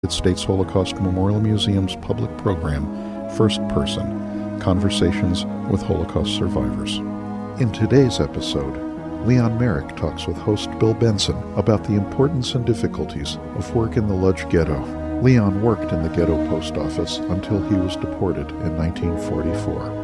United States Holocaust Memorial Museum's public program, First Person, Conversations with Holocaust Survivors. In today's episode, Leon Merrick talks with host Bill Benson about the importance and difficulties of work in the Lodz Ghetto. Leon worked in the ghetto post office until he was deported in 1944.